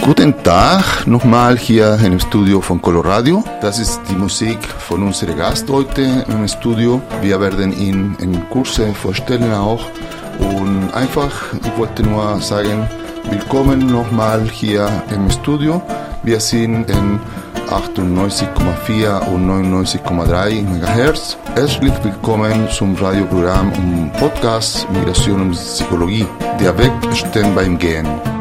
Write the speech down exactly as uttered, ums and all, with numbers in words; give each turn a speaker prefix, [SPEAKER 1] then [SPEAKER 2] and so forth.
[SPEAKER 1] Guten Tag, nochmal hier im Studio von Coloradio. Das ist die Musik von unserem Gast heute im Studio. Wir werden ihn in Kurse vorstellen auch. Und einfach, ich wollte nur sagen, willkommen nochmal hier im Studio. Wir sind in achtundneunzig Komma vier und neunundneunzig Komma drei Megahertz. Herzlich willkommen zum Radioprogramm und Podcast Migration und Psychologie. Der Weg steht beim Gehen.